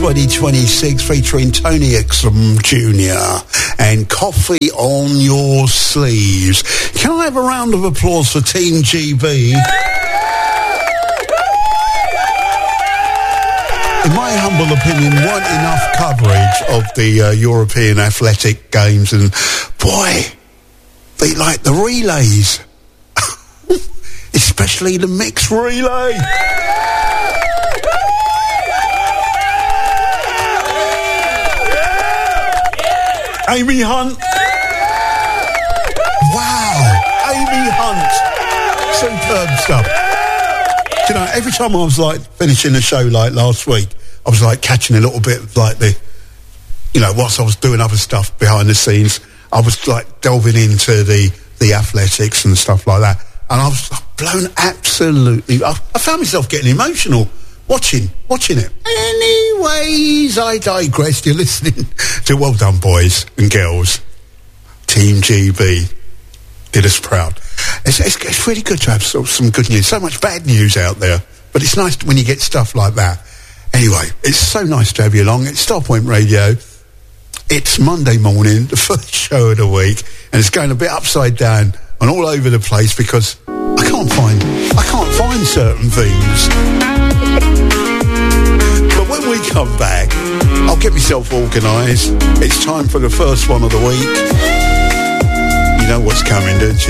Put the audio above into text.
2026 featuring Tony Exum Jr. and Coffee on Your Sleeves. Can I have a round of applause for Team GB? In my humble opinion, weren't enough coverage of the European Athletic Games, and boy, they like the relays, especially the mixed relay. Amy Hunt. Wow, Amy Hunt. Superb stuff. You know, every time I was like finishing the show like last week, I was like catching a little bit of like the, you know, whilst I was doing other stuff behind the scenes, I was like delving into the athletics and stuff like that. And I was blown absolutely, I found myself getting emotional watching it. Anyways, I digress. You're listening to Well Done Boys and Girls. Team GB did us proud. It's really good to have some good news. So much bad news out there, but it's nice when you get stuff like that. Anyway, it's so nice to have you along. It's Starpoint Radio. It's Monday morning, the first show of the week, and it's going a bit upside down and all over the place because I can't find certain things. But when we come back, I'll get myself organised. It's time for the first one of the week. You know what's coming, don't you?